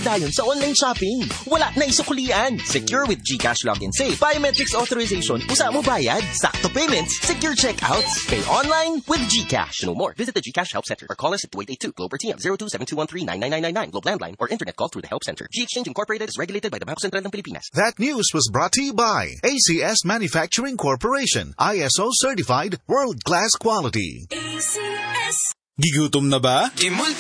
pagdayon sa online shopping. Wala na isuklian. Secure with GCash Login Save. Biometrics authorization. Usa mo bayad. Sakto payments. Secure checkouts. Pay online with GCash. To know more, visit the GCash Help Center or call us at 2882 Globe or TM 0272139999 Globe Landline or internet call through the Help Center. G-Exchange Incorporated is regulated by the Bangko Sentral ng Pilipinas. That news was brought to you by ACS Manufacturing Corporation. ISO certified world-class quality. ACS. Gigutom na ba?